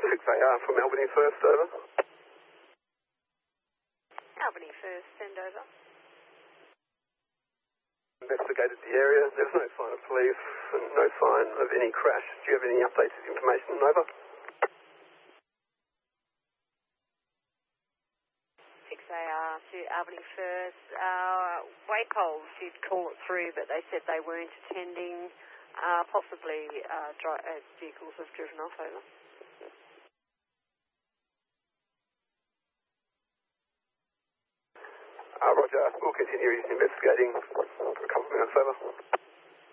6AR from Albany First, over. Albany First, send over. Investigated the area. There's no sign of police and no sign of any crash. Do you have any updated information? Over. 6AR to Albany First. Wacol did call it through, but they said they weren't attending. Possibly vehicles have driven off, over. Roger. We'll continue investigating for a couple of minutes, over.